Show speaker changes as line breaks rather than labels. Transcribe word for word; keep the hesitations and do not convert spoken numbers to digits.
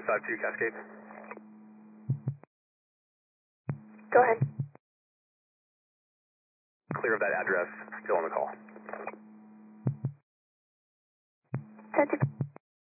five two Cascade.
Go ahead.
Clear of that address, still on the call.
ten two.